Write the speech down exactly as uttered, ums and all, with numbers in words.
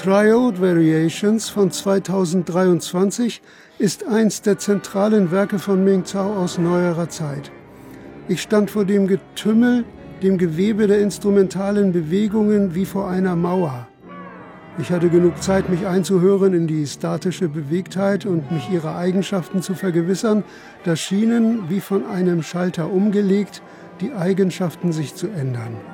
Triode Variations von zweitausenddreiundzwanzig ist eins der zentralen Werke von Ming Zhao aus neuerer Zeit. Ich stand vor dem Getümmel, dem Gewebe der instrumentalen Bewegungen wie vor einer Mauer. Ich hatte genug Zeit, mich einzuhören in die statische Bewegtheit und mich ihrer Eigenschaften zu vergewissern. Da schienen, wie von einem Schalter umgelegt, die Eigenschaften sich zu ändern.